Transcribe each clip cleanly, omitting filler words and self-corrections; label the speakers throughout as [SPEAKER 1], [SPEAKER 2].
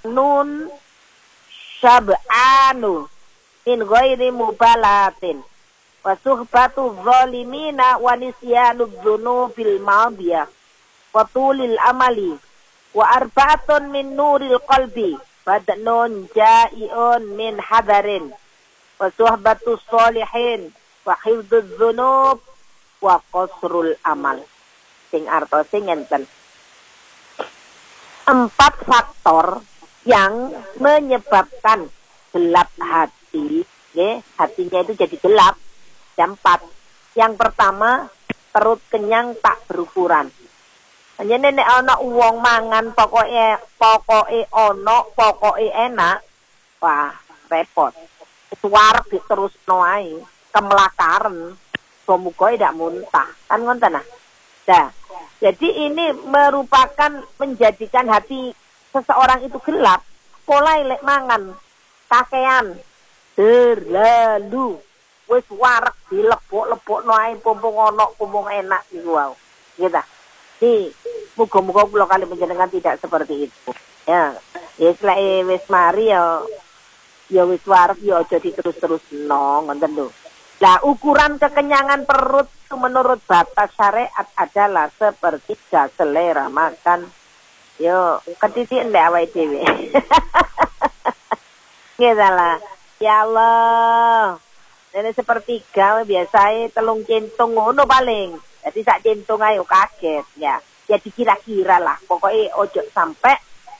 [SPEAKER 1] nun syab'anu min ghairi mubalatin wa suhbatu zalimina wa nisyanu dzunubil madiyah wa tulil amali wa arba'atun min nuril qalbi badnun ja'iun min hadarin wa suhbatu sholihin wa hifdzuz dzunub wa qasrul amal. Sing arto sing enten 4 faktor yang menyebabkan gelap hati, hatinya itu jadi gelap. Yang 4. Yang pertama, perut kenyang tak berukuran. Hanya nek ana wong mangan pokoke enak, wah repot. Suwareg diterusno ae, kemlakaren, muga ndak muntah. Kan ngoten nah. Nah, jadi ini merupakan menjadikan hati seseorang itu gelap. Mulai lek mangan kakean terlalu wis wareg dilebok-lebokno ae pumpung enak niku wae. Gitu. Muga-muga kula kali panjenengan tidak seperti itu. Ya, wis lek wis mari ya wis wareg ya aja diterus-terusno ngoten lho. Nah, ukuran kekenyangan perut itu menurut batas syariat adalah sepertiga selera makan. Yo, ketitik ndak awake dhewe. Ngedalah. Ya Allah. Ini sepertiga biasae telung centung ngono paling. Jadi sak centung ayo kaget ya. Ya dikira-kira lah. Pokoknya ojo sampai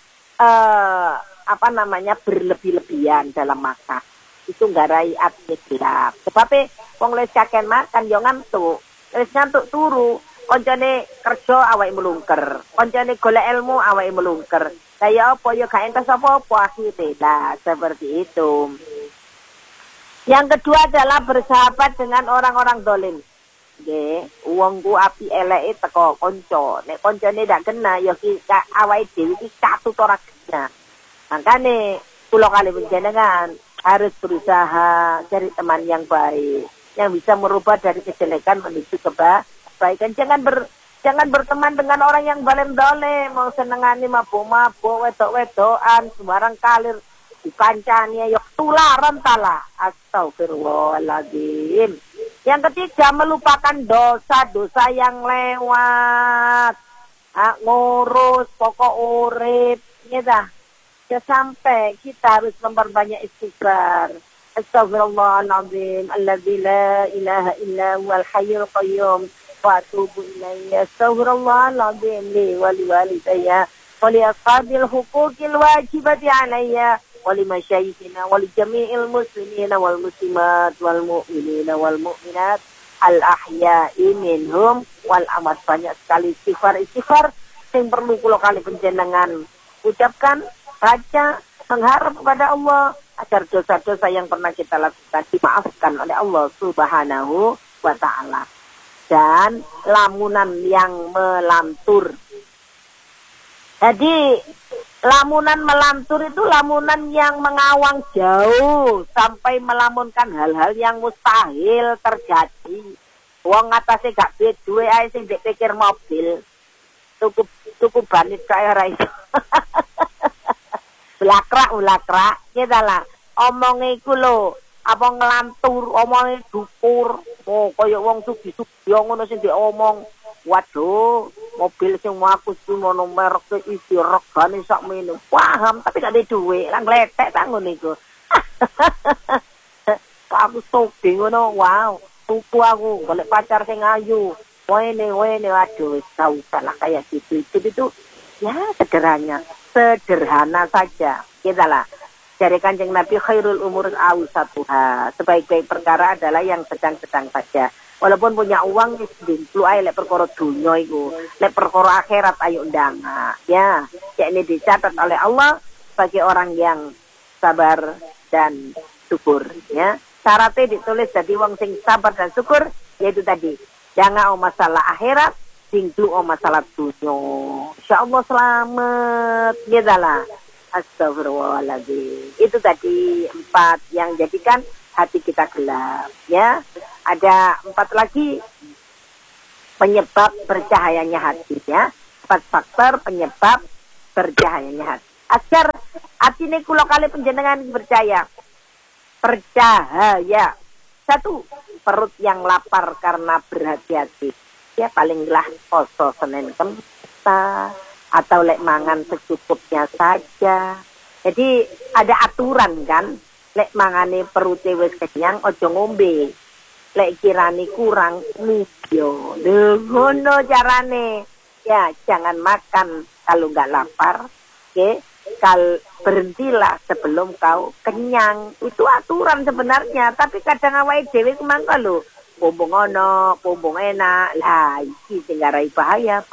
[SPEAKER 1] berlebih-lebihan dalam makan. Itu nggarai ati gelap. Sebabnya wong les kaken makan yo ngantuk. Les ngantuk turu, koncone kerja awake melungker. Koncone golek ilmu awake melungker. Kaya apa yo gak entas apa-apa akhire. Nah, seperti itu. Yang kedua adalah bersahabat dengan orang-orang dolim. Nggih, wong ku api eleke teko kanca. Nek kancane ndak kena yo awake dhewe iki katut ora kena. Makane kula kali panjenengan harus berusaha cari teman yang baik, yang bisa merubah dari kejelekan menuju kebaikan. Jangan berteman dengan orang yang balem-balem, mau senengani mabuk-mabuk, wedok-wedokan, sembarang kalir dikancani ayo tularan tala. Astagfirullahaladzim. Yang ketiga, melupakan dosa-dosa yang lewat. Ngurus pokok urip, gitu. Ya sampai kita harus memperbanyak istighfar. Astaghfirullahaladzim alladzi la ilaha illa huwal hayyul qayyum wa atubu ilaihi. Astaghfirullahaladzim li wa liwalidayya wa li ashabil huquqil wajibati alayya wa li masyayikhina wa li jami'il muslimina wal muslimat wal mu'minina wal mu'minat al ahya'i minhum wal amat. Banyak sekali istighfar yang perlu kula kali panjenengan ucapkan, baca, mengharap kepada Allah agar dosa-dosa yang pernah kita lakukan dimaafkan oleh Allah Subhanahu wa ta'ala. Dan lamunan yang melantur. Jadi lamunan melantur itu lamunan yang mengawang jauh sampai melamunkan hal-hal yang mustahil terjadi. Wong atase gak duwe ae sing pikir mobil. Tuku banit kaya ra iso. Ulakrak, kita lah. Omongnya iku lho, apa ngelantur, omongnya dukur. Oh, kaya wong sugi-sugi, ngono sing diomong. Waduh, mobil sing aku sih mono merek isi regane sak mene. Paham, tapi gak ada duit, lang letek tak ngono iku. Aku sugi ngono, wow. Tuku aku, golek pacar sing ayu. Wene, waduh, tau salah kayak gitu. Itu ya sederhana saja. Kita lah. Dari Kanjeng Nabi khairul umur awsatuha. Sebaik-baik perkara adalah yang sedang-sedang saja. Walaupun punya uang wis dimplu ae lek perkara dunya iku. Lek perkara akhirat ayo ndang. Ya, ini dicatat oleh Allah sebagai orang yang sabar dan syukur, ya. Syaratnya ditulis jadi wong sing sabar dan syukur yaitu tadi. Jangan masalah akhirat, singgu masalah dunia. Insyaallah selamat. Gitu lah. Astagfirullahaladzim. Itu tadi 4 yang jadikan hati kita gelap. Ya, ada 4 lagi penyebab bercahayanya hati. Ya, 4 faktor penyebab bercahayanya hati. Atine kula kali panjenengan percaya. Percaya. Satu, perut yang lapar karena berhati-hati. Ya palinglah poso Senin Kemsa atau lek mangan secukupnya saja. Jadi ada aturan kan, lek mangane perute wis kenyang ojo ngombe. Lek kirani kurang ngidyo. Ngono carane. Ya jangan makan kalau nggak lapar. Oke, berhentilah sebelum kau kenyang. Itu aturan sebenarnya, tapi kadang awake dhewe kemangka lho. Pombong ono, pombong enak. Lah, iki sing ngarai bahaya.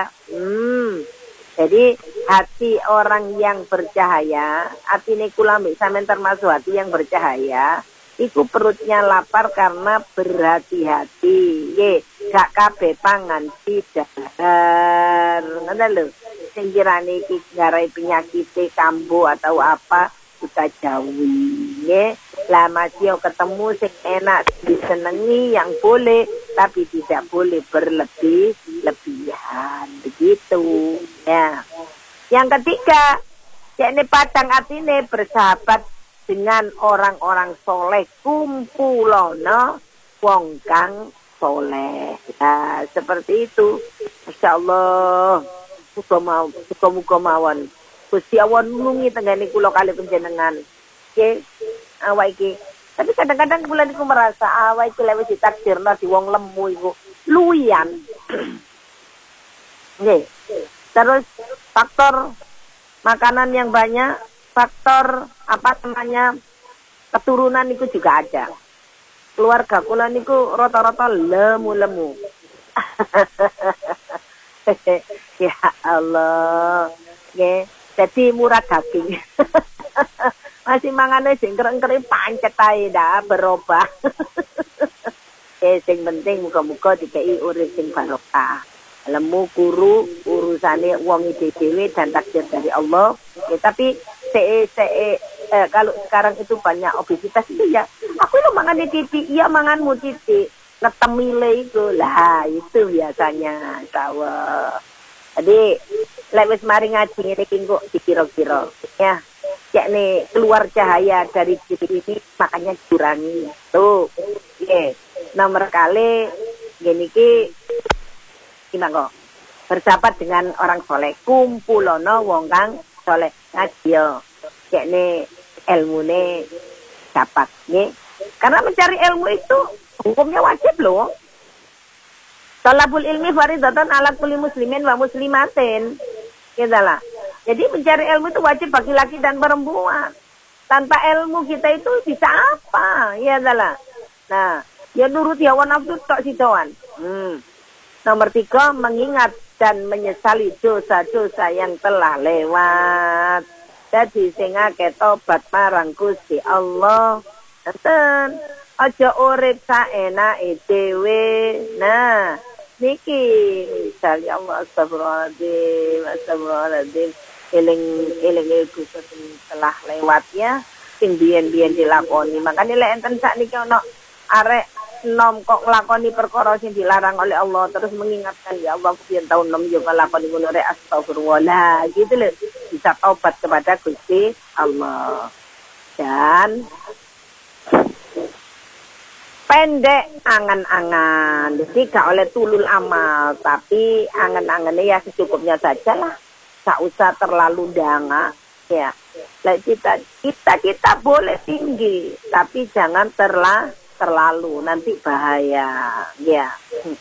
[SPEAKER 1] Jadi hati orang yang bercahaya, hati kula mbek sampean termasuk hati yang bercahaya, iku perutnya lapar karena berhati-hati. Ye, gak kabeh pangan didahar. Ngono lho. Sing kirane iki ngarai penyakit kambuh atau apa kita jauhi. Nggih. Lah masih ketemu sing enak disenengi yang boleh tapi tidak boleh berlebihan. Begitu. Ya. Yang ketiga, yakni padang atine bersahabat dengan orang-orang soleh, kumpulono wong kang soleh. Nah, seperti itu. Masyaallah. Muga-muga mawon. Gusti Allah nulungi tenggane kula kali panjenengan. Nggih, awak iki. Tapi kadang-kadang kula niku merasa awak iki lek wis ditakdirno di wong lemu iku luwian. Nggih. Terus faktor makanan yang banyak, faktor keturunan itu juga ada. Keluarga kula niku rata-rata lemu-lemu. Ya Allah. Nggih, jadi murah daging. Masih mangane sing kereng-kereng pancet ae dah berubah. Sing penting muga-muga dikei urip sing barokah. Lemu kuru urusane wong dhewe dan takdir dari Allah. Ya, tapi kalau sekarang itu banyak obesitas itu ya. Aku lu mangan titik, iya manganmu titik. Ngetemile itu lah, itu biasanya sawah. Jadi lek wis mari ngaji ngene iki kok dikira-kira ya. Yakni keluar cahaya dari diri ini makanya kurangi. Tuh. Nggih. Nomor kali ngene iki gimana kok? Bersahabat dengan orang soleh, kumpulono wong kang soleh ngaji yo. Yakni ilmune dapat nggih. Karena mencari ilmu itu hukumnya wajib loh. Talabul ilmi fardhatun ala kulli muslimin wa muslimatin. Gitu lah. Jadi mencari ilmu itu wajib bagi laki dan perempuan. Tanpa ilmu kita itu bisa apa? Ya adalah. Nah, ya nurut hawa nafsu tok sidoan. Nomor 3, mengingat dan menyesali dosa-dosa yang telah lewat. Jadi sing akeh tobat marang Gusti Allah. Enten aja urip saenake dhewe. Nah, niki misalnya Allah astagfirullahaladzim eling Gusti telah lewatnya sing biyen-biyen dilakoni. Makane lek enten sakniki ana arek nom kok nglakoni perkara sing dilarang oleh Allah terus mengingatkan ya Allah biyen tahun 6 yo nglakoni ngono rek astagfirullah gitu lho. Bisa taubat kepada Gusti Allah. Dan pendek angan-angan, jadi gak oleh tulul amal, tapi angan-angannya ya secukupnya saja lah, gak usah terlalu danga, ya. Kita boleh tinggi, tapi jangan terlalu, nanti bahaya, ya.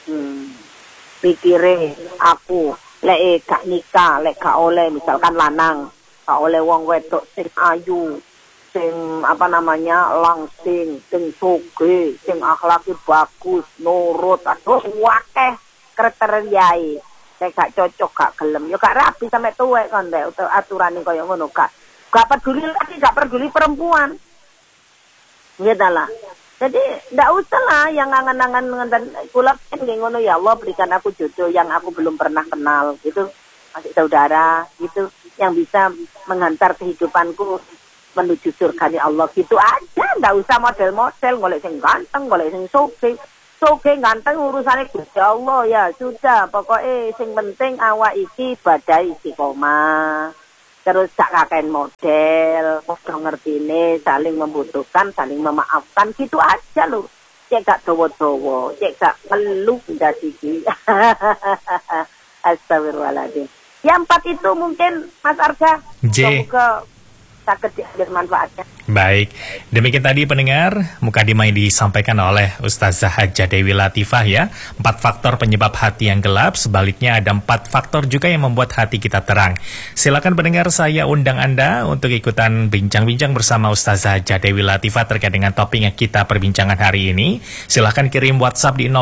[SPEAKER 1] Pikire aku, lek gak nikah, lek gak oleh, misalkan lanang, gak oleh wong wedok sing ayu, sing langsing, sing sugih, sing akhlaki bagus, nurut, aduh wakeh kriteriae. Nek gak cocok gak gelem, yo gak rapi sampe tuwek kon ndek aturane kaya ngono gak peduli laki, gak peduli perempuan. Gitu lah. Jadi ndak usah lah yang angan-angan ngenten kula nggih ngono ya Allah berikan aku jodoh yang aku belum pernah kenal gitu. Masih saudara gitu yang bisa menghantar kehidupanku menuju surga Allah gitu aja, ndak usah model-model golek sing ganteng, golek sing sugih ganteng urusane Gusti Allah ya sudah, pokoknya sing penting awak iki badai istiqomah. terus sak kaken model, padha ngertine, saling membutuhkan, saling memaafkan, gitu aja lho. Cek gak dawa-dawa, cek gak perlu ndadiki. Astagfirullahaladzim. Yang 4 itu mungkin Mas Arga, semoga sakit diambil manfaatnya.
[SPEAKER 2] Baik, demikian tadi pendengar Mukadimah disampaikan oleh Ustazah Hajah Dewi Latifah ya. 4 faktor penyebab hati yang gelap, sebaliknya ada 4 faktor juga yang membuat hati kita terang. Silakan pendengar, saya undang Anda untuk ikutan bincang-bincang bersama Ustazah Hajah Dewi Latifah terkait dengan topik yang kita perbincangan hari ini. Silakan kirim WhatsApp di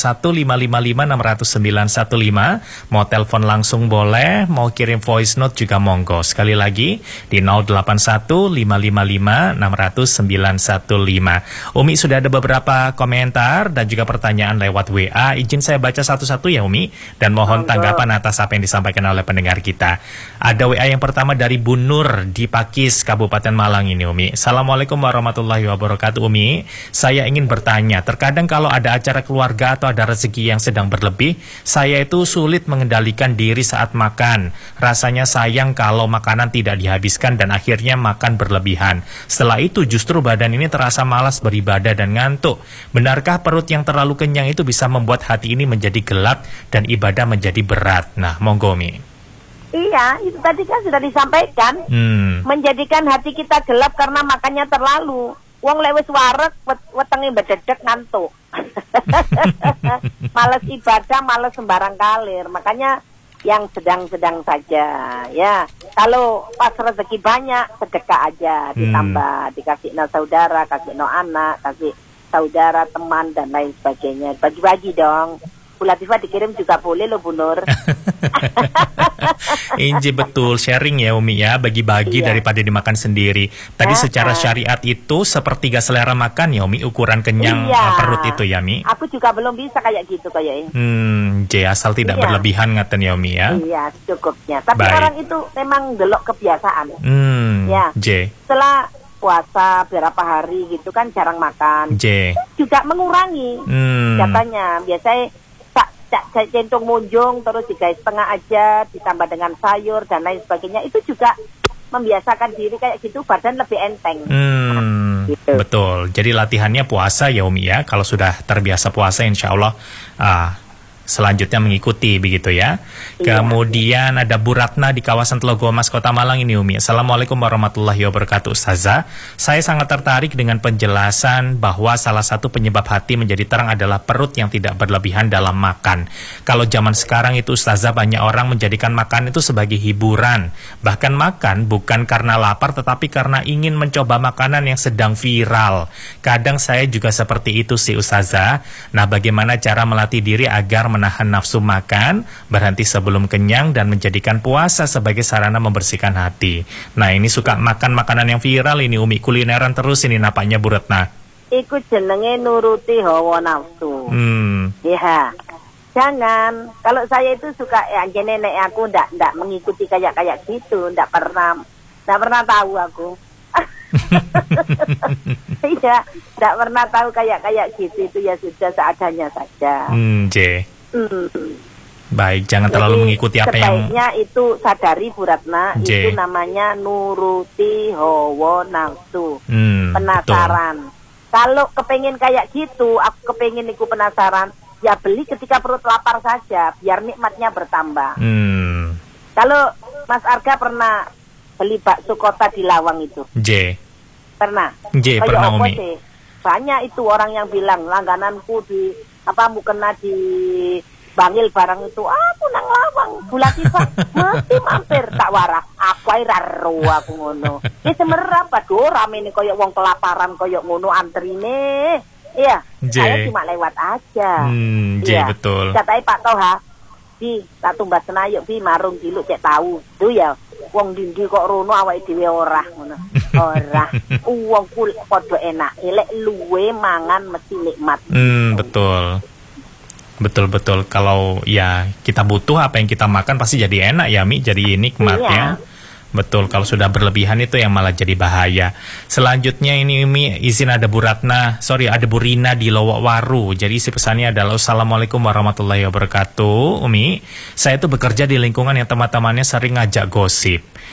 [SPEAKER 2] 081555600915. Mau telepon langsung boleh, mau kirim voice note juga monggo. Sekali lagi di 081555600915. Umi, sudah ada beberapa komentar dan juga pertanyaan lewat WA. Izin saya baca satu-satu ya Umi, dan mohon tanggapan atas apa yang disampaikan oleh pendengar kita. Ada WA yang pertama dari Bu Nur di Pakis, Kabupaten Malang ini Umi. Assalamualaikum warahmatullahi wabarakatuh Umi. Saya ingin bertanya, terkadang kalau ada acara keluarga atau ada rezeki yang sedang berlebih, saya itu sulit mengendalikan diri saat makan. Rasanya sayang kalau makanan tidak dihabiskan dan akhirnya makan berlebihan. Setelah itu justru badan ini terasa malas beribadah dan ngantuk. Benarkah perut yang terlalu kenyang itu bisa membuat hati ini menjadi gelap dan ibadah menjadi berat? Nah, monggo Mi.
[SPEAKER 1] Iya, itu tadi kan sudah disampaikan. Menjadikan hati kita gelap karena makannya terlalu. Wong lewis wareg, wetenge bededek ngantuk. Males ibadah, males sembarang kalir. Makanya yang sedang-sedang saja ya. Kalau pas rezeki banyak, sedekah aja, ditambah, dikasih no saudara, kasih no anak, kasih saudara, teman dan lain sebagainya. Bagi-bagi dong. Bu Latifah dikirim juga boleh loh Bu Nur.
[SPEAKER 2] Inji betul, sharing ya Umi ya, bagi-bagi daripada dimakan sendiri. Tadi secara syariat itu sepertiga selera makan ya Umi, ukuran kenyang perut itu ya Mi.
[SPEAKER 1] Aku juga belum bisa kayak gitu kayaknya.
[SPEAKER 2] Asal tidak berlebihan ngaten ya Umi ya. Iya,
[SPEAKER 1] cukupnya. Tapi orang itu memang delok kebiasaan. Setelah puasa berapa hari gitu kan jarang makan. Juga mengurangi. Katanya biasanya centong munjung terus digawe setengah aja, ditambah dengan sayur dan lain sebagainya, itu juga membiasakan diri kayak gitu, badan lebih enteng. Gitu.
[SPEAKER 2] Betul, jadi latihannya puasa ya Umi ya. Kalau sudah terbiasa puasa insya Allah selanjutnya mengikuti begitu ya. Kemudian ada Bu Ratna di kawasan Telogomas Kota Malang ini Umi. Assalamualaikum warahmatullahi wabarakatuh Ustazah. Saya sangat tertarik dengan penjelasan bahwa salah satu penyebab hati menjadi terang adalah perut yang tidak berlebihan dalam makan. Kalau zaman sekarang itu Ustazah, banyak orang menjadikan makan itu sebagai hiburan. Bahkan makan bukan karena lapar tetapi karena ingin mencoba makanan yang sedang viral. Kadang saya juga seperti itu sih Ustazah. Nah, bagaimana cara melatih diri agar menahan nafsu makan, berhenti sebelum kenyang, dan menjadikan puasa sebagai sarana membersihkan hati. Nah, ini suka makan makanan yang viral ini Umi, kulineran terus ini napaknya Bu Retna.
[SPEAKER 1] Iku jenenge nuruti hawa nafsu. Ya, jangan. Kalau saya itu suka nenek aku ndak mengikuti kayak gitu, ndak pernah tahu aku. Iya, ndak pernah tahu kayak gitu, itu ya sudah seadanya saja.
[SPEAKER 2] Baik, jangan terlalu mengikuti apa yang...
[SPEAKER 1] Sebaiknya itu sadari Bu Ratna, itu namanya nuruti hawa nafsu. Penasaran. Kalau kepengen kayak gitu, aku kepengen iku penasaran, ya beli ketika perut lapar saja, biar nikmatnya bertambah. Kalau Mas Arga pernah beli bakso kota di Lawang itu? Pernah?
[SPEAKER 2] Pernah Umi.
[SPEAKER 1] Banyak itu orang yang bilang, langgananku di mukena di Bangil barang itu, aku nang Lawang, Bu Latifah mesti mampir tak warah. Aku ae ra ro aku ngono. Iki semerap padha ramene koyo wong kelaparan koyo ngono antrine. Iya, saya cuma lewat aja.
[SPEAKER 2] Betul.
[SPEAKER 1] Katanya Pak Toha, Bi, tak tumbas senayuk Bi marung diluk cek tahu. Itu ya wong dindi kok rono awake dhewe ora ngono. Ora. Wong kulit padha enak, elek luwe mangan mesti nikmat.
[SPEAKER 2] Betul. Kalau ya kita butuh apa yang kita makan pasti jadi enak ya Mi, jadi nikmat ya. Betul, kalau sudah berlebihan itu yang malah jadi bahaya. Selanjutnya ini Umi, izin ada Bu Rina di Lowokwaru. Jadi isi pesannya adalah Assalamualaikum warahmatullahi wabarakatuh. Umi, saya itu bekerja di lingkungan yang teman-temannya sering ngajak gosip.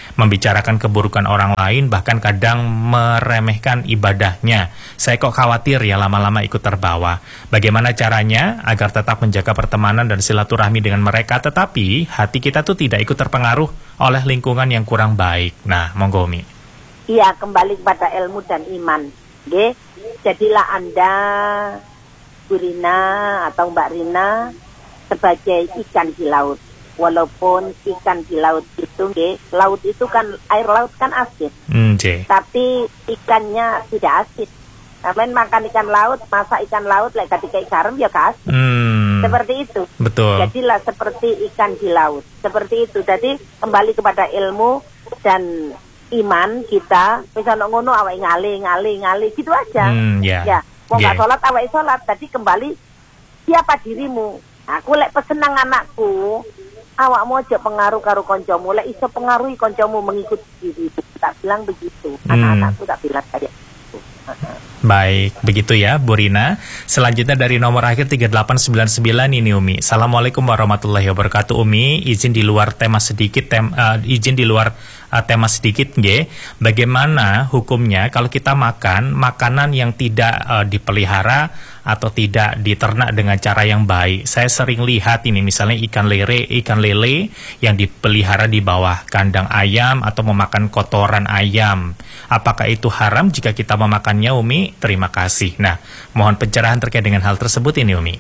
[SPEAKER 2] membicarakan keburukan orang lain, bahkan kadang meremehkan ibadahnya. Saya kok khawatir ya lama-lama ikut terbawa. Bagaimana caranya agar tetap menjaga pertemanan dan silaturahmi dengan mereka, tetapi hati kita tuh tidak ikut terpengaruh oleh lingkungan yang kurang baik. Nah, monggo Umi.
[SPEAKER 1] Iya, kembali kepada ilmu dan iman. Nggih. Jadilah Anda, Bu Rina atau Mbak Rina, sebagai ikan di laut. Walaupun ikan di laut itu, laut itu kan, air laut kan asin. Tapi ikannya tidak asin. Kalian makan ikan laut, masak ikan laut, ketika garam ya asin. Seperti itu.
[SPEAKER 2] Betul.
[SPEAKER 1] Jadilah seperti ikan di laut. Seperti itu. Jadi kembali kepada ilmu dan iman kita. Misalnya ngono awake ngali gitu aja. Ya. Wong gak sholat, awake sholat. Tadi kembali, siapa dirimu? Aku lek pesen nang anakku, awakmu aja pengaruh karo koncomu. Lek iso pengaruhi koncomu mengikuti diri. Tak bilang begitu. Anak-anakku tak bilang kayak gitu.
[SPEAKER 2] Baik, begitu ya Bu Rina. Selanjutnya dari nomor akhir 3899 ini Umi. Assalamualaikum warahmatullahi wabarakatuh Umi. Izin di luar tema sedikit, tema sedikit nggih. Bagaimana hukumnya kalau kita makan makanan yang tidak dipelihara atau tidak diternak dengan cara yang baik? Saya sering lihat ini misalnya ikan lele yang dipelihara di bawah kandang ayam atau memakan kotoran ayam. Apakah itu haram jika kita memakannya Umi? Terima kasih. Nah, mohon pencerahan terkait dengan hal tersebut ini Umi.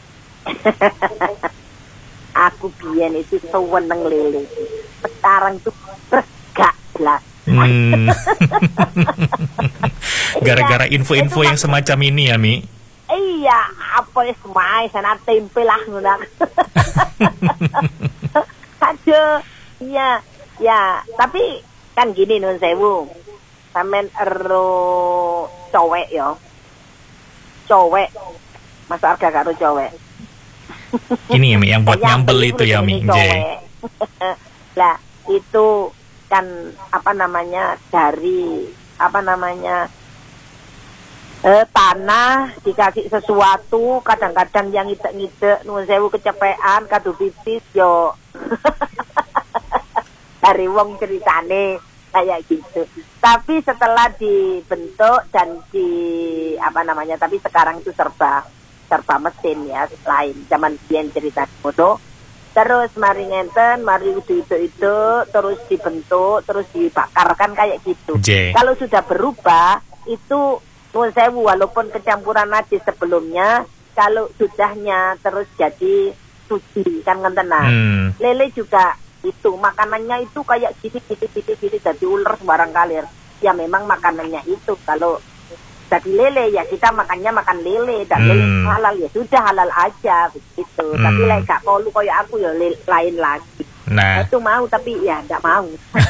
[SPEAKER 1] Aku biyen itu seneng lele. Sekarang tuh gak jelas.
[SPEAKER 2] Gara-gara info-info yang semacam ini ya Mi.
[SPEAKER 1] Iya, apa ya semai sana tempe lah ngono. Aduh, iya, ya, tapi kan gini nun sewu. Sampean cowek ya. Cowek. Masuk harga karo cowek.
[SPEAKER 2] Ini ya Mi, yang buat nyambel itu ya Mi.
[SPEAKER 1] Lah, itu kan dari tanah dikasih sesuatu, kadang-kadang yang ngidek nuwun sewu kecepean kado pipis yo. Dari wong ceritane kayak gitu. Tapi setelah dibentuk dan tapi sekarang itu serba mesin ya, lain zaman biyen cerita foto. Terus mari ngenten, mari itu terus dibentuk, terus dibakar kan kayak gitu. Kalau sudah berubah itu nuwun sewu walaupun kecampuran najis sebelumnya, kalau sudahnya terus jadi suci kan ngenten. Lele juga itu makanannya itu kayak gini jadi ular sembarang kalir. Ya memang makanannya itu kalau jadi lele ya kita makan lele dan lele halal ya sudah halal aja begitu. Tapi like gak perlu kayak aku ya lain lagi.
[SPEAKER 2] Nah,
[SPEAKER 1] itu mau tapi ya enggak mau.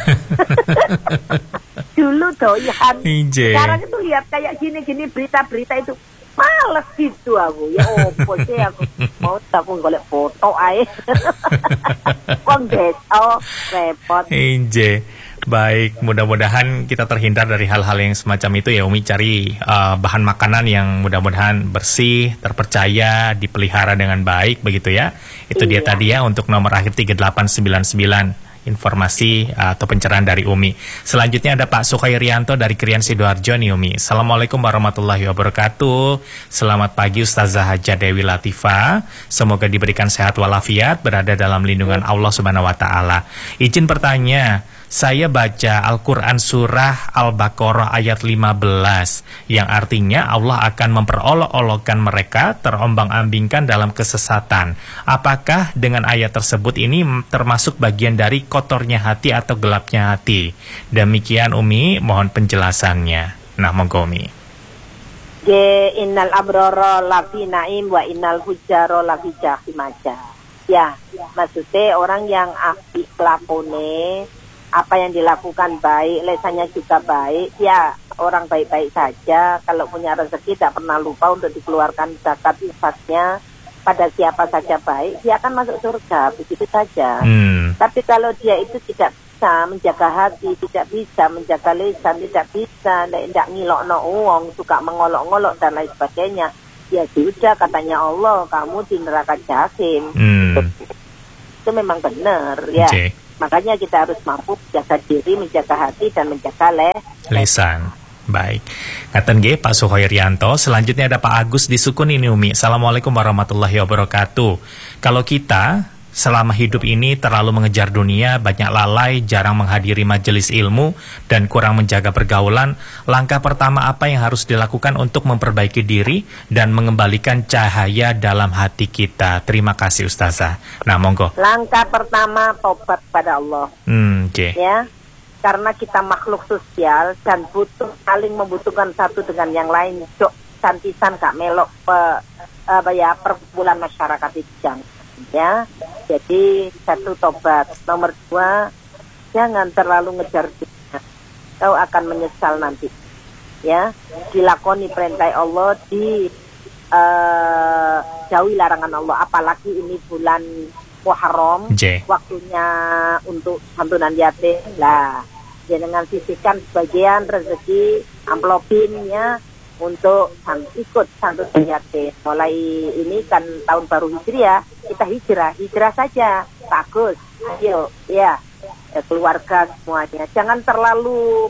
[SPEAKER 1] Dulu doyan. Sekarang itu lihat kayak gini berita-berita itu males gitu aku. Ya opo sih aku mau aku golek foto ae. Wong repot.
[SPEAKER 2] Baik, mudah-mudahan kita terhindar dari hal-hal yang semacam itu ya Umi. Cari bahan makanan yang mudah-mudahan bersih, terpercaya, dipelihara dengan baik begitu ya. Itu dia tadi ya untuk nomor akhir 3899. Informasi atau pencerahan dari Umi. Selanjutnya ada Pak Sukairianto dari Krian Sidoarjo nih Umi. Assalamualaikum warahmatullahi wabarakatuh. Selamat pagi Ustazah Haja Dewi Latifah. Semoga diberikan sehat walafiat, berada dalam lindungan Allah Subhanahu wa taala. Izin bertanya, saya baca Al-Quran surah Al-Baqarah ayat 15 yang artinya Allah akan memperolok-olokkan mereka, terombang-ambingkan dalam kesesatan. Apakah dengan ayat tersebut ini termasuk bagian dari kotornya hati atau gelapnya hati? Demikian Umi, mohon penjelasannya. Nah, monggo Umi.
[SPEAKER 1] Innal abrara lafi naim wa innal fujjara lafi jahim aja. Ya, maksudnya orang yang apik lakone, apa yang dilakukan baik, lesannya juga baik, ya orang baik-baik saja. Kalau punya rezeki tidak pernah lupa untuk dikeluarkan zakat infaknya pada siapa saja baik, dia akan masuk surga, begitu saja. Tapi kalau dia itu tidak bisa menjaga hati, tidak bisa menjaga lesan, tidak bisa, tidak ngilokno uang, suka mengolok-ngolok dan lain sebagainya, ya sudah katanya Allah, kamu di neraka jahim. Itu memang benar ya. Makanya kita harus mampu menjaga diri, menjaga hati, dan menjaga
[SPEAKER 2] lisan. Baik. Ngaten nggih Pak Suhoirianto. Selanjutnya ada Pak Agus di Sukun ini Umi. Assalamualaikum warahmatullahi wabarakatuh. Kalau kita selama hidup ini terlalu mengejar dunia, banyak lalai, jarang menghadiri majelis ilmu, dan kurang menjaga pergaulan, langkah pertama apa yang harus dilakukan untuk memperbaiki diri dan mengembalikan cahaya dalam hati kita? Terima kasih Ustazah. Nah, monggo.
[SPEAKER 1] Langkah pertama tobat pada Allah.
[SPEAKER 2] Okay.
[SPEAKER 1] Ya, karena kita makhluk sosial dan butuh saling membutuhkan satu dengan yang lain. Cok santisan gak melok perkumpulan masyarakat itu jangan. Ya, jadi satu tobat. Nomor 2, jangan terlalu ngejar dunia. Kau akan menyesal nanti. Ya, dilakoni perintah Allah, jauhi larangan Allah. Apalagi ini bulan Muharram, waktunya untuk santunan yatim. Lah, jangan sisihkan sebagian rezeki amplopin ya untuk ikut santunan yatim. Mulai ini kan tahun baru Hijriah, kita hijrah saja. Bagus, ayo ya, keluarga semuanya. Jangan terlalu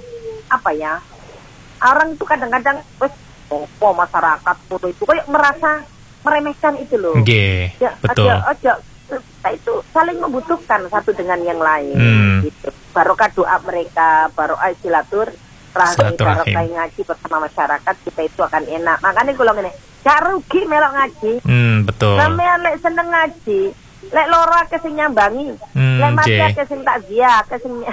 [SPEAKER 1] orang itu kadang-kadang masyarakat itu kayak merasa meremehkan itu loh.
[SPEAKER 2] Ya, betul.
[SPEAKER 1] Kita itu saling membutuhkan satu dengan yang lain. Gitu. Barokah doa mereka, barokah silaturahmi, barokah ngaji bersama masyarakat, kita itu akan enak. Makanya kalau ini gak rugi melok ngaji.
[SPEAKER 2] Betul.
[SPEAKER 1] Sampeyan lek seneng ngaji, lek lora kesing nyambangi, lek mati kesing takziah, kesing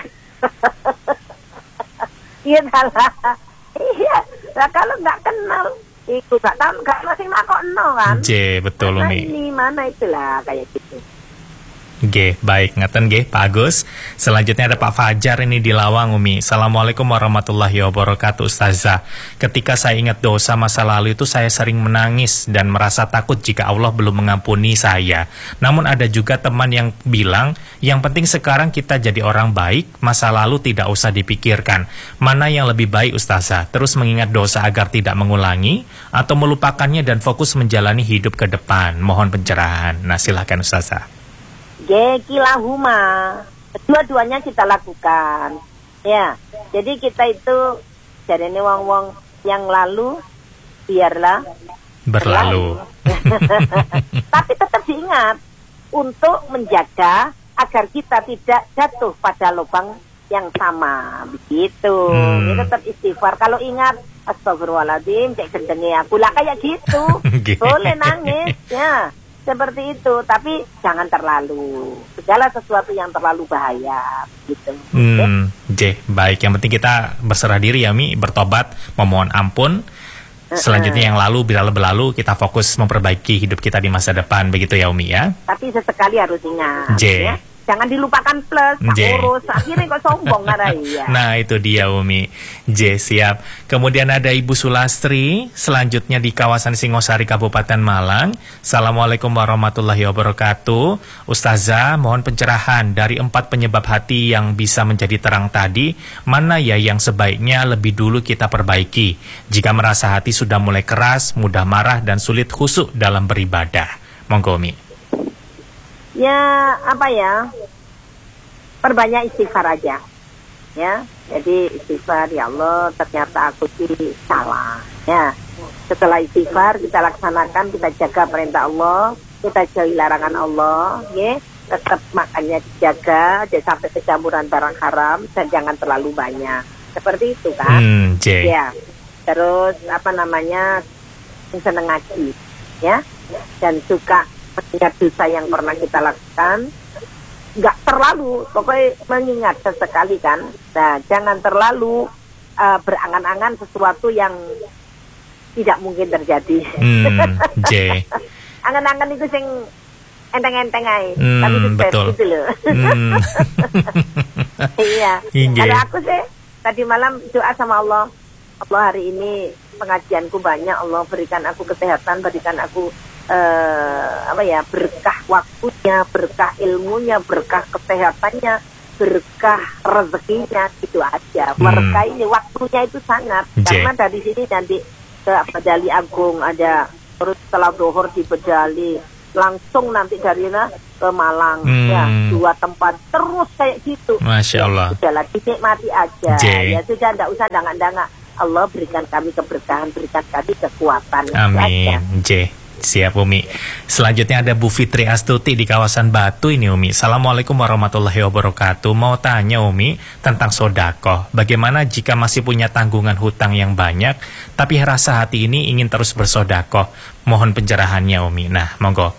[SPEAKER 1] iya salah. Iya. Lah kalau nggak kenal, itu nggak masih nakokno kan?
[SPEAKER 2] Betul
[SPEAKER 1] mana
[SPEAKER 2] Umi.
[SPEAKER 1] Ini mana itulah kayak gitu.
[SPEAKER 2] Baik, ngaten Pak Agus. Selanjutnya ada Pak Fajar ini di Lawang Umi. Assalamualaikum warahmatullahi wabarakatuh Ustazah. Ketika saya ingat dosa masa lalu itu saya sering menangis dan merasa takut jika Allah belum mengampuni saya. Namun ada juga teman yang bilang, yang penting sekarang kita jadi orang baik, masa lalu tidak usah dipikirkan. Mana yang lebih baik Ustazah? Terus mengingat dosa agar tidak mengulangi, atau melupakannya dan fokus menjalani hidup ke depan? Mohon pencerahan. Nah, silakan Ustazah.
[SPEAKER 1] Kilahuma, dua-duanya kita lakukan. Ya, jadi kita itu jadi ini wong-wong yang lalu biarlah
[SPEAKER 2] berlalu.
[SPEAKER 1] Tapi tetap diingat untuk menjaga agar kita tidak jatuh pada lubang yang sama. Begitu. Ini tetap istighfar. Kalau ingat astagfirullahaladzim, cek gendenge aku lah kayak gitu. Boleh nangis, ya. Seperti itu, tapi jangan terlalu. Segala sesuatu yang terlalu bahaya, gitu.
[SPEAKER 2] Baik. Yang penting kita berserah diri ya, Mi, bertobat, memohon ampun. Selanjutnya yang lalu, bila berlalu, kita fokus memperbaiki hidup kita di masa depan, begitu ya, Umi ya. Tapi
[SPEAKER 1] sesekali harus ingat, ya. Jangan dilupakan plus, urus, akhirnya kok sombong ya.
[SPEAKER 2] Nah itu dia Umi. Siap. Kemudian ada Ibu Sulastri, selanjutnya di kawasan Singosari Kabupaten Malang. Assalamualaikum warahmatullahi wabarakatuh. Ustazah, mohon pencerahan dari 4 penyebab hati yang bisa menjadi terang tadi, mana ya yang sebaiknya lebih dulu kita perbaiki jika merasa hati sudah mulai keras, mudah marah dan sulit khusyuk dalam beribadah. Monggo Umi.
[SPEAKER 1] Ya, perbanyak istighfar aja. Ya, jadi istighfar, ya Allah, ternyata aku sih salah. Ya, setelah istighfar kita laksanakan, kita jaga perintah Allah, kita jauhi larangan Allah, ya. Tetap makannya dijaga, jangan sampai kecampuran barang haram dan jangan terlalu banyak. Seperti itu kan? Ya. Terus seneng ngaji, ya, dan suka mengingat dosa yang pernah kita lakukan, nggak terlalu, pokoknya mengingat sesekali kan. Nah, jangan terlalu berangan-angan sesuatu yang tidak mungkin terjadi. Angan-angan itu sing enteng-enteng aja, tapi sukses gitu loh. Iya. Kalau aku sih tadi malam doa sama Allah, Allah hari ini pengajianku banyak, Allah berikan aku kesehatan, berikan aku berkah waktunya, berkah ilmunya, berkah kesehatannya, berkah rezekinya, gitu aja. Berkah ini waktunya itu sangat, karena dari sini nanti ke Bedali Agung ada, terus setelah dohor di Bedali, langsung nanti dari ke Malang ya 2 tempat terus kayak gitu.
[SPEAKER 2] Masya Allah.
[SPEAKER 1] Sudahlah dinikmati aja.
[SPEAKER 2] J.
[SPEAKER 1] Ya sudah, enggak usah dangak-dangak. Allah berikan kami keberkahan, berikan kami kekuatan.
[SPEAKER 2] Amin. J. Siap Umi. Selanjutnya ada Bu Fitri Astuti di kawasan Batu ini Umi. Assalamualaikum warahmatullahi wabarakatuh. Mau tanya Umi tentang sodakoh. Bagaimana jika masih punya tanggungan hutang yang banyak, tapi rasa hati ini ingin terus bersodakoh? Mohon pencerahannya Umi. Nah, monggo.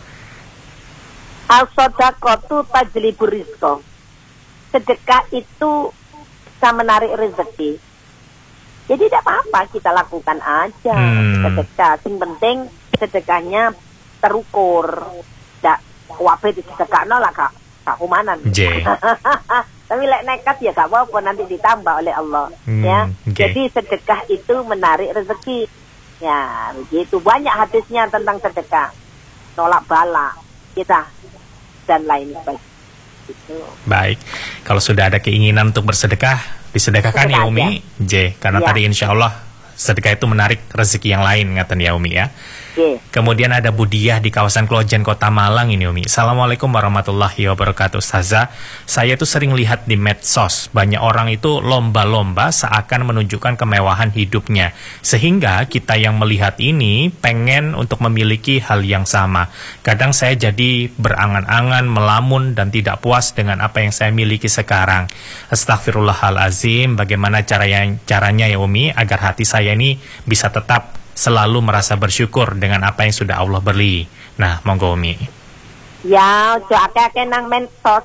[SPEAKER 1] Al-sodakoh tajlibur rizqo. Sedekah itu bisa menarik rezeki. Jadi tidak apa-apa, kita lakukan aja sedekah. Yang penting sedekahnya terukur. Tidak wabe disedekahno lah kak kumanan. Tapi lek nekat ya gak apa-apa, nanti ditambah oleh Allah. Ya. Jadi sedekah itu menarik rezeki. Ya, begitu. Banyak hadisnya tentang sedekah. Tolak bala kita dan lain sebagainya. Gitu.
[SPEAKER 2] Baik. Kalau sudah ada keinginan untuk bersedekah, disedekahkan ya Umi. J. Karena tadi insya Allah sedekah itu menarik rezeki yang lain, ngaten ya Umi ya. Kemudian ada Budiah di kawasan Klojen Kota Malang ini Umi. Assalamualaikum warahmatullahi wabarakatuh. Ustazah, saya tuh sering lihat di medsos banyak orang itu lomba-lomba seakan menunjukkan kemewahan hidupnya, sehingga kita yang melihat ini pengen untuk memiliki hal yang sama. Kadang saya jadi berangan-angan, melamun dan tidak puas dengan apa yang saya miliki sekarang. Astaghfirullahalazim. Bagaimana caranya ya Umi agar hati saya ini bisa tetap selalu merasa bersyukur dengan apa yang sudah Allah beri. Nah, monggo Umi.
[SPEAKER 1] Ya, ojo akeh-akeh nang mensos.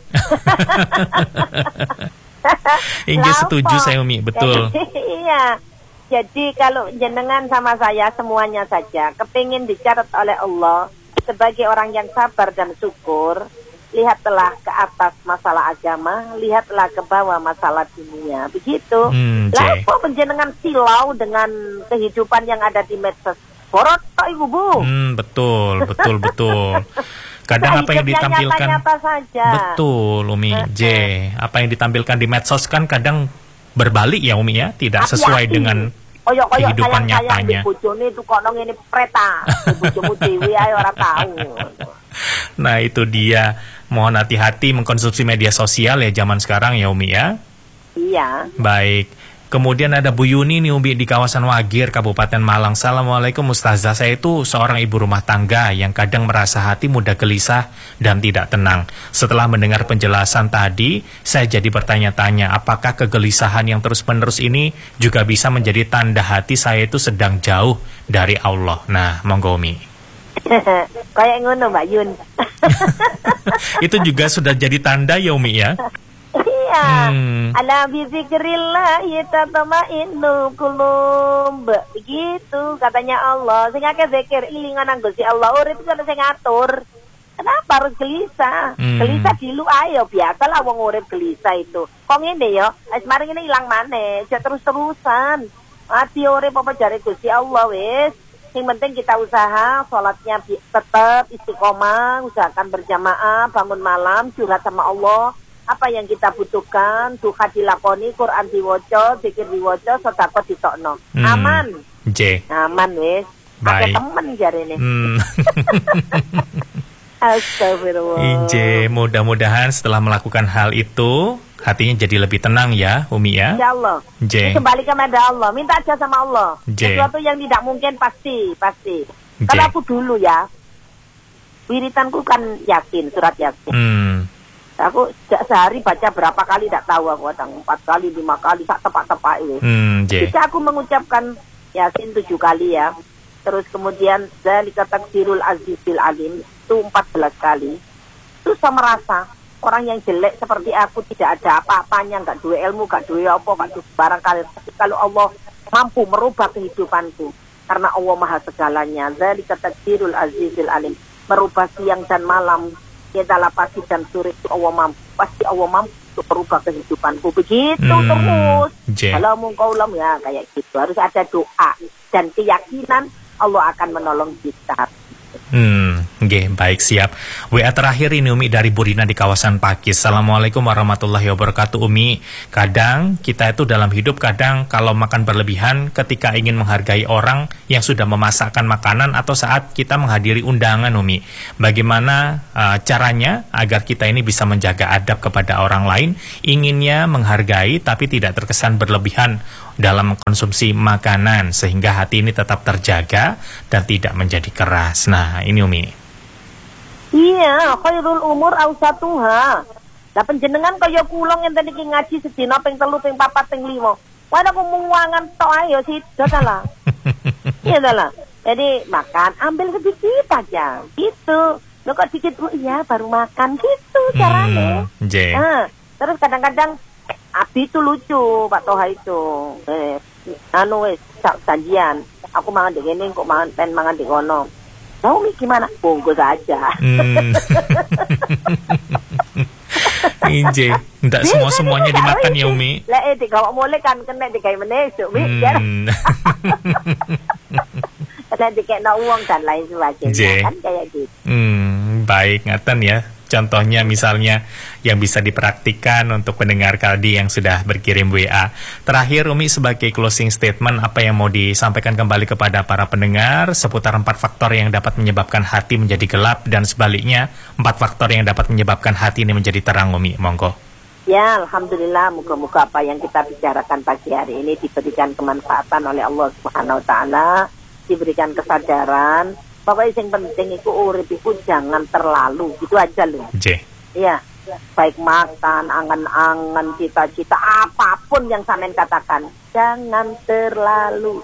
[SPEAKER 2] Inggih setuju saya Umi, betul.
[SPEAKER 1] Iya. Jadi kalau jenengan sama saya semuanya saja kepingin dicatat oleh Allah sebagai orang yang sabar dan syukur, lihatlah ke atas masalah agama, lihatlah ke bawah masalah dunia. Begitu. Lah kok penjenengan silau dengan kehidupan yang ada di medsos? Borot kok Ibu Bu.
[SPEAKER 2] Betul. Kadang apa yang ditampilkan
[SPEAKER 1] nyata-nyata saja.
[SPEAKER 2] Betul Umi. J. Apa yang ditampilkan di medsos kan kadang berbalik ya Umi ya, tidak sesuai dengan kehidupan nyatanya.
[SPEAKER 1] Bojone itu kok nang ngene preta. Bojomu dhewe ae ora tahu.
[SPEAKER 2] Nah, itu dia. Mohon hati-hati mengkonsumsi media sosial ya zaman sekarang ya Umi ya.
[SPEAKER 1] Iya.
[SPEAKER 2] Baik. Kemudian ada Bu Yuni nih Umi di kawasan Wagir, Kabupaten Malang. Assalamualaikum Ustazah, saya itu seorang ibu rumah tangga yang kadang merasa hati mudah gelisah dan tidak tenang. Setelah mendengar penjelasan tadi, saya jadi bertanya-tanya, apakah kegelisahan yang terus-menerus ini juga bisa menjadi tanda hati saya itu sedang jauh dari Allah? Nah, monggo Umi.
[SPEAKER 1] Kayak ngono Mbak Yun.
[SPEAKER 2] Itu juga sudah jadi tanda ya Umi ya?
[SPEAKER 1] Iya. Ala bi zikrillah tatma'innul qulub. Begitu katanya Allah. Sing akeh zikir ilingan nang Gusti Allah, urip kan sing ngatur. Kenapa harus gelisah? Gelisah dilu ayo biasalah wong urip gelisah itu. Kok ngene ya, wis mari ngene ilang maneh, aja terus-terusan. Ati urip apa jare Gusti Allah wis. Yang penting kita usaha, sholatnya tetap istiqomah, usahakan berjamaah, bangun malam, curhat sama Allah. Apa yang kita butuhkan, duha dilakoni, Quran diwoco, zikir diwoco, sedekah ditokno. Aman.
[SPEAKER 2] J.
[SPEAKER 1] Aman wis.
[SPEAKER 2] Baik.
[SPEAKER 1] Ada temen jarene. Astagfirullah.
[SPEAKER 2] J. Mudah-mudahan setelah melakukan hal itu hatinya jadi lebih tenang ya Umi ya.
[SPEAKER 1] Insyaallah.
[SPEAKER 2] J.
[SPEAKER 1] Kembali kepada Allah, minta aja sama Allah.
[SPEAKER 2] J.
[SPEAKER 1] Sesuatu yang tidak mungkin pasti. Kalau aku dulu ya, wiritanku kan Yasin, surat Yasin. Aku sehari baca berapa kali tak tahu, aku kadang 4 kali, 5 kali, tak tepak-tepak itu. Bisa aku mengucapkan Yasin 7 kali ya. Terus kemudian zalika takdirul azizil alim itu 14 kali. Terus saya merasa orang yang jelek seperti aku tidak ada apa-apanya, enggak duwe ilmu, enggak duwe apa, enggak duwe barang kali. Tapi kalau Allah mampu merubah kehidupanku, karena Allah Maha segalanya. Zalika takdirul azizil alim, merubah siang dan malam, adalah pagi dan sore itu Allah mampu. Pasti Allah mampu untuk merubah kehidupanku. Begitu terus. Kalau mungkaulam ya kayak gitu. Harus ada doa dan keyakinan Allah akan menolong kita.
[SPEAKER 2] Nggih, baik, siap. WA terakhir ini Umi dari Burina di kawasan Pakis. Assalamualaikum warahmatullahi wabarakatuh Umi. Kadang kita itu dalam hidup kadang kalau makan berlebihan ketika ingin menghargai orang yang sudah memasakkan makanan atau saat kita menghadiri undangan Umi. Bagaimana caranya agar kita ini bisa menjaga adab kepada orang lain, inginnya menghargai tapi tidak terkesan berlebihan dalam konsumsi makanan sehingga hati ini tetap terjaga dan tidak menjadi keras. Nah, ini Umi.
[SPEAKER 1] Iya, khairul umur ausatuha. Lah panjenengan kaya kula ngenten iki ngaji sedina ping 3, ping 4, ping 5. Wae aku muwangan tok ae ya sida ta lah. Iya ta lah. Jadi makan ambil sedikit aja. Gitu. Lo kok dikit iya baru makan gitu caranya. Nah, terus kadang-kadang Abi itu lucu, Pak Toha itu. Sajian. Aku mangan di gini, kok mangan di kono. Tahu Mi gimana? Bungkus aja.
[SPEAKER 2] Inje, ndak semuanya dimakan ya Umi.
[SPEAKER 1] Lah kalau mulai kan kena dikai menesuk Mi. Kena dikai uang dan lain sebagainya kan kayak gitu.
[SPEAKER 2] Baik, ngaten ya. Contohnya misalnya yang bisa dipraktikkan untuk pendengar Kaldi yang sudah berkirim WA. Terakhir Umi sebagai closing statement apa yang mau disampaikan kembali kepada para pendengar seputar 4 faktor yang dapat menyebabkan hati menjadi gelap dan sebaliknya 4 faktor yang dapat menyebabkan hati ini menjadi terang Umi. Monggo.
[SPEAKER 1] Ya, Alhamdulillah, moga-moga apa yang kita bicarakan pagi hari ini diberikan kemanfaatan oleh Allah Subhanahu wa Ta'ala, diberikan kesadaran. Pokoknya yang penting itu urip itu jangan terlalu, gitu aja loh. Iya, baik makan, angan-angan, cita-cita, apapun yang sampean katakan, jangan terlalu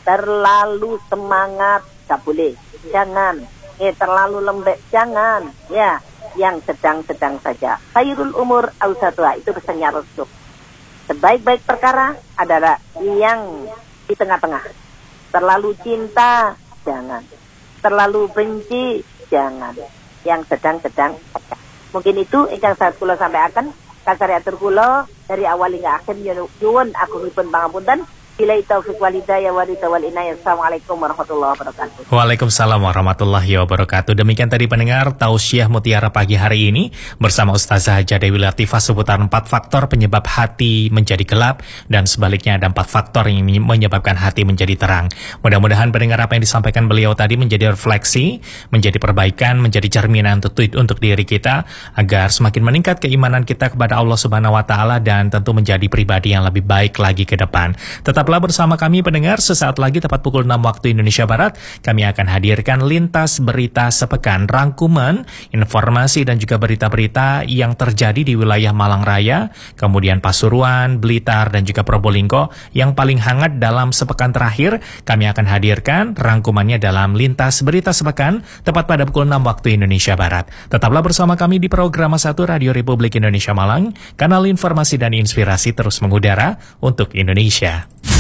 [SPEAKER 1] semangat, gak boleh. Jangan, terlalu lembek, jangan. Ya, yang sedang-sedang saja. Khairul umur ausatuha, itu pesannya Rasul. Sebaik-baik perkara adalah yang di tengah-tengah. Terlalu cinta, jangan. Terlalu benci, jangan. Yang sedang-sedang. Mungkin itu yang saya kula sampaikan. Kasariatur kula dari awal hingga akhir nyuwun agungipun pangapunten. Bila taufiq walidayah wal inayah. Assalamualaikum warahmatullahi wabarakatuh.
[SPEAKER 2] Waalaikumsalam warahmatullahi wabarakatuh. Demikian tadi pendengar Tausiah Mutiara pagi hari ini bersama Ustazah Haja Dewi Latifah seputar 4 faktor penyebab hati menjadi gelap dan sebaliknya ada 4 faktor yang menyebabkan hati menjadi terang. Mudah-mudahan pendengar apa yang disampaikan beliau tadi menjadi refleksi, menjadi perbaikan, menjadi cerminan untuk diri kita agar semakin meningkat keimanan kita kepada Allah Subhanahu wa Ta'ala dan tentu menjadi pribadi yang lebih baik lagi ke depan. Tetaplah bersama kami pendengar, sesaat lagi tepat pukul 6 waktu Indonesia Barat, kami akan hadirkan lintas berita sepekan, rangkuman, informasi dan juga berita-berita yang terjadi di wilayah Malang Raya, kemudian Pasuruan, Blitar dan juga Probolinggo yang paling hangat dalam sepekan terakhir. Kami akan hadirkan rangkumannya dalam lintas berita sepekan, tepat pada pukul 6 waktu Indonesia Barat. Tetaplah bersama kami di program 1 Radio Republik Indonesia Malang, kanal informasi dan inspirasi terus mengudara untuk Indonesia.